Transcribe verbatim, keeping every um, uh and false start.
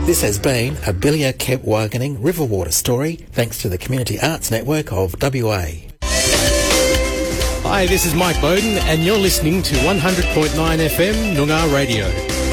This has been a Billia Kepwagening Riverwater story, thanks to the Community Arts Network of W A. Hi, this is Mike Bowden, and you're listening to one hundred point nine F M Noongar Radio.